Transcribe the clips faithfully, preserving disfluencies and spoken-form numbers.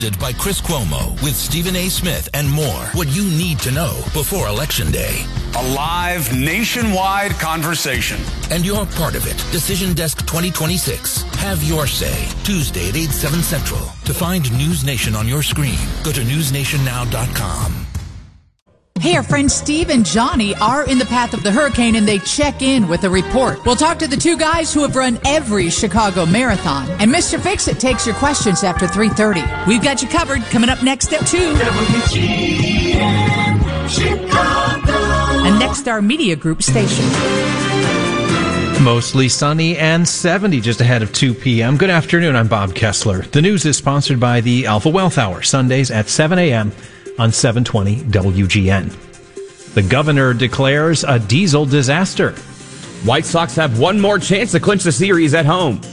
By Chris Cuomo with Stephen A. Smith and more. What you need to know before Election Day. A live nationwide conversation. And you're part of it. Decision Desk twenty twenty-six. Have your say. Tuesday at eight, seven Central. To find News Nation on your screen, go to news nation now dot com. Hey, our friends Steve and Johnny are in the path of the hurricane, and they check in with a report. We'll talk to the two guys who have run every Chicago marathon. And Mister Fix-It takes your questions after three thirty. We've got you covered. Coming up next at two. W G N Chicago. A Nexstar Media Group station. Mostly sunny and seventy just ahead of two p.m. Good afternoon. I'm Bob Kessler. The news is sponsored by the Alpha Wealth Hour, Sundays at seven a.m. on seven twenty W G N. The governor declares a diesel disaster. White Sox have one more chance to clinch the series at home.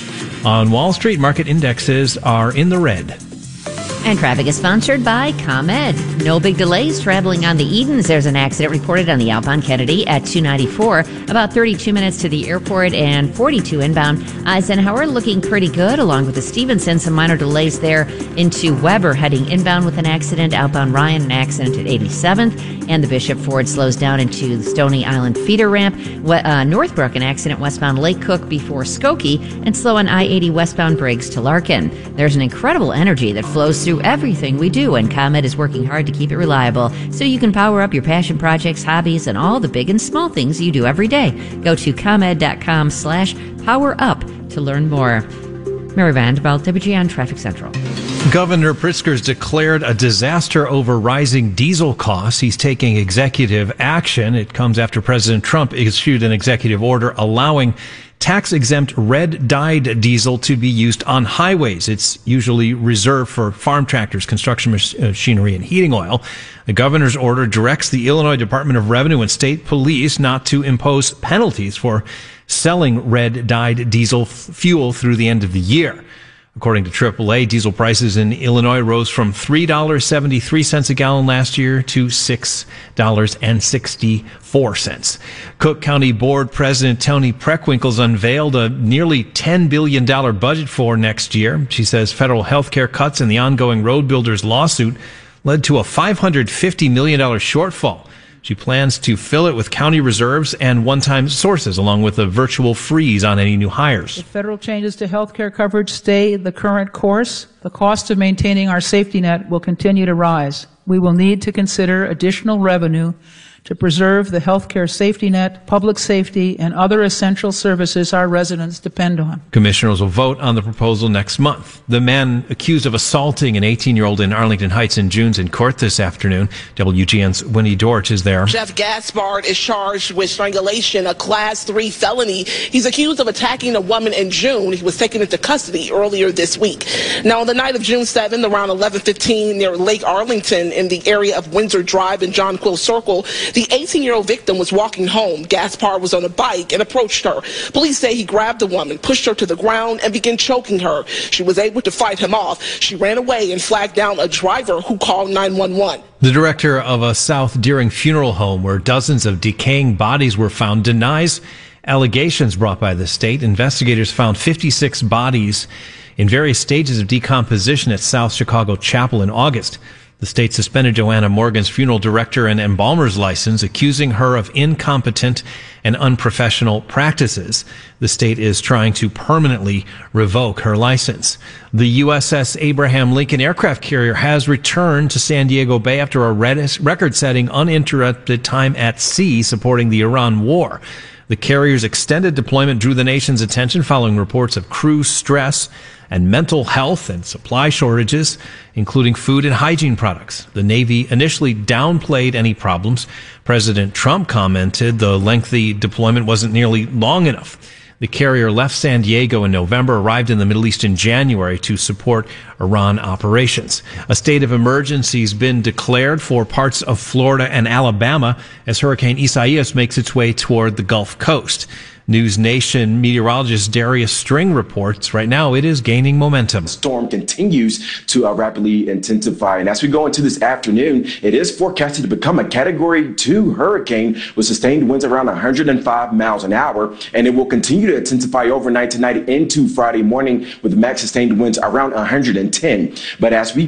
On Wall Street, market indexes are in the red. And traffic is sponsored by ComEd. No big delays traveling on the Edens. There's an accident reported on the outbound Kennedy at two ninety-four. About thirty-two minutes to the airport and forty-two inbound. Eisenhower looking pretty good, along with the Stevenson. Some minor delays there into Weber, heading inbound with an accident. Outbound Ryan, an accident at eighty-seventh. And the Bishop Ford slows down into the Stony Island feeder ramp. Uh, Northbrook, an accident westbound Lake Cook before Skokie. And slow on I eighty westbound Briggs to Larkin. There's an incredible energy that flows through everything we do, and ComEd is working hard to keep it reliable so you can power up your passion projects, hobbies, and all the big and small things you do every day. Go to ComEd.com slash power up to learn more. Mary Vanderbilt, W G N Traffic Central. Governor Pritzker's declared a disaster over rising diesel costs. He's taking executive action. It comes after President Trump issued an executive order allowing tax-exempt red-dyed diesel to be used on highways. It's usually reserved for farm tractors, construction machinery, and heating oil. The governor's order directs the Illinois Department of Revenue and state police not to impose penalties for selling red-dyed diesel f- fuel through the end of the year. According to triple A, diesel prices in Illinois rose from three dollars and seventy-three cents a gallon last year to six dollars and sixty-four cents. Cook County Board President Toni Preckwinkles unveiled a nearly ten billion dollars budget for next year. She says federal health care cuts and the ongoing road builders lawsuit led to a five hundred fifty million dollars shortfall. She plans to fill it with county reserves and one-time sources, along with a virtual freeze on any new hires. If federal changes to health care coverage stay the current course, the cost of maintaining our safety net will continue to rise. We will need to consider additional revenue to preserve the health care safety net, public safety, and other essential services our residents depend on. Commissioners will vote on the proposal next month. The man accused of assaulting an eighteen-year-old in Arlington Heights in June's in court this afternoon. W G N's Winnie Dorch is there. Jeff Gaspard is charged with strangulation, a class three felony. He's accused of attacking a woman in June. He was taken into custody earlier this week. Now, on the night of June seventh, around eleven fifteen, near Lake Arlington in the area of Windsor Drive and John Quill Circle, the eighteen-year-old victim was walking home. Gaspard was on a bike and approached her. Police say he grabbed the woman, pushed her to the ground, and began choking her. She was able to fight him off. She ran away and flagged down a driver who called nine one one. The director of a South Deering funeral home where dozens of decaying bodies were found denies allegations brought by the state. Investigators found fifty-six bodies in various stages of decomposition at South Chicago Chapel in August. The state suspended Joanna Morgan's funeral director and embalmer's license, accusing her of incompetent and unprofessional practices. The state is trying to permanently revoke her license. The U S S Abraham Lincoln aircraft carrier has returned to San Diego Bay after a record-setting uninterrupted time at sea supporting the Iran war. The carrier's extended deployment drew the nation's attention following reports of crew stress and mental health and supply shortages, including food and hygiene products. The Navy initially downplayed any problems. President Trump commented the lengthy deployment wasn't nearly long enough. The carrier left San Diego in November, arrived in the Middle East in January to support Iran operations. A state of emergency has been declared for parts of Florida and Alabama as Hurricane Isaias makes its way toward the Gulf Coast. News Nation meteorologist Darius String reports right now it is gaining momentum. The storm continues to uh, rapidly intensify, and as we go into this afternoon, it is forecasted to become a Category two hurricane with sustained winds around one hundred five miles an hour, and it will continue to intensify overnight tonight into Friday morning with max sustained winds around one hundred ten. But as we